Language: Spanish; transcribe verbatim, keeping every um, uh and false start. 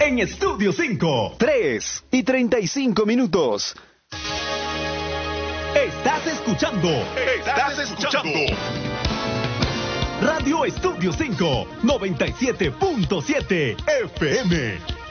en Estudio cinco. tres y treinta y cinco minutos. Estás escuchando. Estás escuchando. Radio Estudio cinco, noventa y siete punto siete F M.